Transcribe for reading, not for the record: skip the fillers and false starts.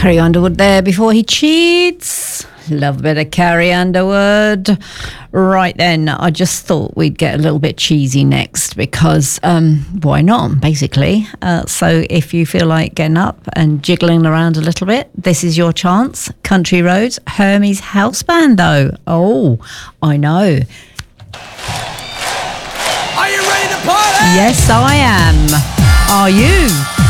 Carrie Underwood there before he cheats. Love a bit of Carrie Underwood. Right then, I just thought we'd get a little bit cheesy next because why not, basically. So if you feel like getting up and jiggling around a little bit, this is your chance. Country Roads, Hermes House Band though. Oh, I know. Are you ready to party? Yes, I am. Are you?